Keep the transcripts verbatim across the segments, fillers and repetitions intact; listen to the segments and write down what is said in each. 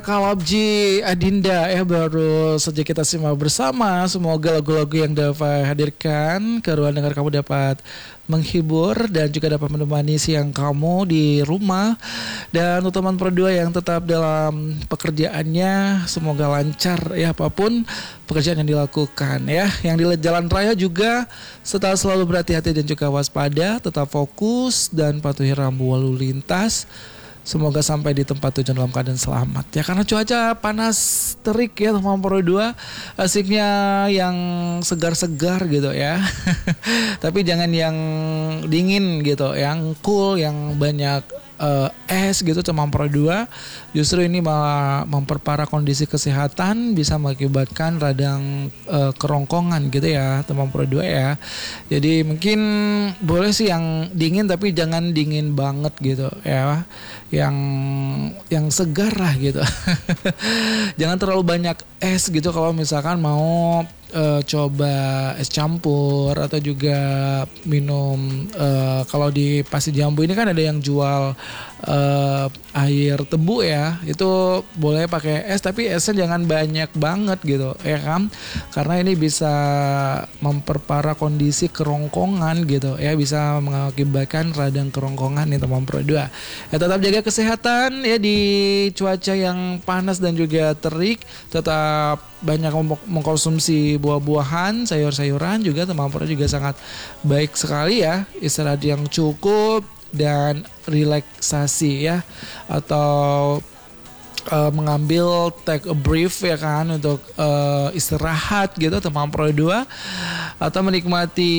Kalabji Adinda ya baru saja kita simak bersama. Semoga lagu-lagu yang dapat hadirkan ke ruang dengar kamu dapat menghibur dan juga dapat menemani siang kamu di rumah. Dan untuk teman berdua yang tetap dalam pekerjaannya, semoga lancar ya apapun pekerjaan yang dilakukan ya. Yang di jalan raya juga tetap selalu berhati-hati dan juga waspada, tetap fokus dan patuhi rambu lalu lintas. Semoga sampai di tempat tujuan dalam keadaan selamat ya, karena cuaca panas terik ya teman Pro dua. Asiknya yang segar-segar gitu ya. Tapi jangan yang dingin gitu, yang cool, yang banyak uh, es gitu teman Pro dua. Justru ini malah memperparah kondisi kesehatan, bisa mengakibatkan radang uh, kerongkongan gitu ya teman Pro dua ya. Jadi mungkin boleh sih yang dingin tapi jangan dingin banget gitu ya. Yang yang segar lah gitu. Jangan terlalu banyak es gitu kalau misalkan mau uh, coba es campur atau juga minum uh, kalau di Pasir Jambu ini kan ada yang jual uh, air tebu ya. Itu boleh pakai es tapi esnya jangan banyak banget gitu ya kan. Karena ini bisa memperparah kondisi kerongkongan gitu ya, bisa mengakibatkan radang kerongkongan nih teman Pro dua. Ya tetap jaga kesehatan ya di cuaca yang panas dan juga terik. Tetap banyak mengkonsumsi buah-buahan, sayur-sayuran juga teman Pro juga sangat baik sekali ya. Istirahat yang cukup dan relaksasi ya, atau Uh, mengambil take a brief ya kan untuk uh, istirahat gitu teman Pro dua, atau menikmati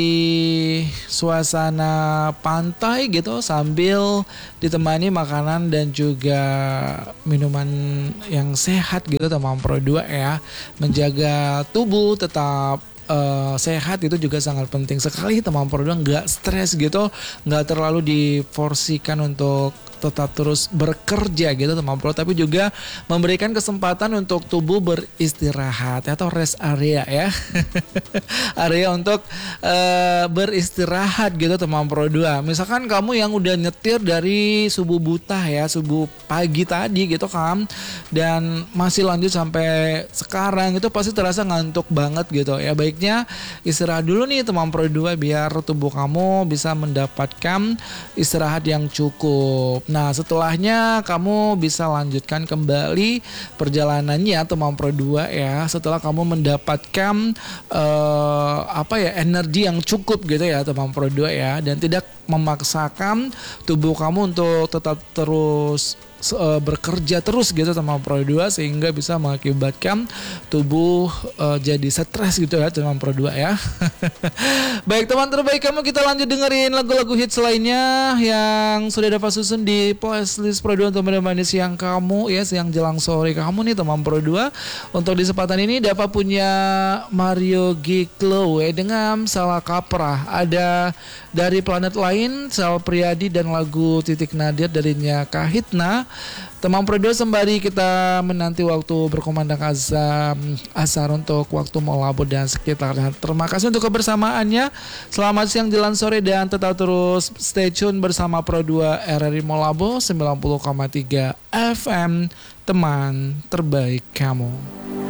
suasana pantai gitu sambil ditemani makanan dan juga minuman yang sehat gitu teman Pro dua ya. Menjaga tubuh tetap Uh, sehat itu juga sangat penting sekali teman Pro dua. Nggak stres gitu, nggak terlalu diforsikan untuk tetap terus bekerja gitu teman Pro, tapi juga memberikan kesempatan untuk tubuh beristirahat atau rest area ya. Area untuk uh, beristirahat gitu teman Pro dua. Misalkan kamu yang udah nyetir dari subuh buta ya, subuh pagi tadi gitu kan, dan masih lanjut sampai sekarang, itu pasti terasa ngantuk banget gitu ya. Baiknya istirahat dulu nih teman Pro dua biar tubuh kamu bisa mendapatkan istirahat yang cukup. Nah setelahnya kamu bisa lanjutkan kembali perjalanannya teman Pro dua ya, setelah kamu mendapatkan uh, apa ya energi yang cukup gitu ya teman Pro dua ya, dan tidak memaksakan tubuh kamu untuk tetap terus uh, bekerja terus gitu teman Pro dua, sehingga bisa mengakibatkan tubuh uh, jadi stres gitu ya teman Pro dua ya. Baik teman terbaik kamu, kita lanjut dengerin lagu-lagu hits lainnya yang sudah dapat susun di playlist Pro dua untuk menemani siang kamu ya, siang jelang sore kamu nih teman Pro dua. Untuk di kesempatan ini dapat punya Mario Giklo ya dengan Salah Kaprah, ada dari Planet Lain Sal Priadi, dan lagu Titik Nadir darinya Kahitna. Teman Pro dua, sembari kita menanti waktu berkumandang azam asar untuk waktu Molabo dan sekitarnya. Terima kasih untuk kebersamaannya. Selamat siang jelang sore dan tetap terus stay tune bersama Pro dua R R I Molabo sembilan puluh koma tiga F M, teman terbaik kamu.